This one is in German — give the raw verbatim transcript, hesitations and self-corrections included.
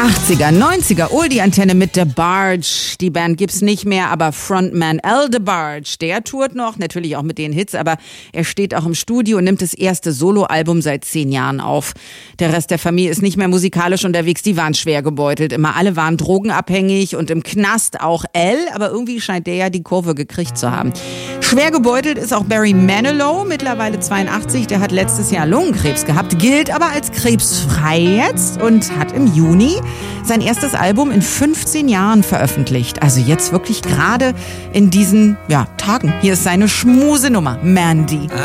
achtziger, neunziger, Oldie-Antenne mit DeBarge. Die Band gibt's nicht mehr, aber Frontman Al DeBarge, der tourt noch, natürlich auch mit den Hits, aber er steht auch im Studio und nimmt das erste Soloalbum seit zehn Jahren auf. Der Rest der Familie ist nicht mehr musikalisch unterwegs, die waren schwer gebeutelt. Immer alle waren drogenabhängig und im Knast auch Al, aber irgendwie scheint der ja die Kurve gekriegt zu haben. Schwer gebeutelt ist auch Barry Manilow, mittlerweile zweiundachtzig, der hat letztes Jahr Lungenkrebs gehabt, gilt aber als krebsfrei jetzt und hat im Juni sein erstes Album in fünfzehn Jahren veröffentlicht. Also jetzt wirklich gerade in diesen ja, Tagen. Hier ist seine Schmusenummer, Mandy.